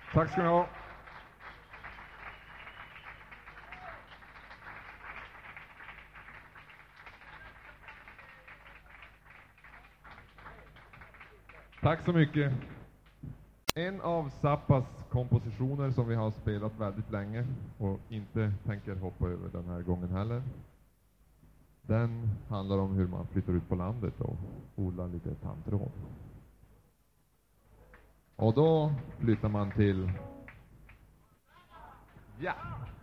Tack ska ni ha. Tack så mycket. En av Zappas kompositioner som vi har spelat väldigt länge och inte tänker hoppa över den här gången heller. Den handlar om hur man flyttar ut på landet och odlar lite tandtråd. Och då flyttar man till... Ja!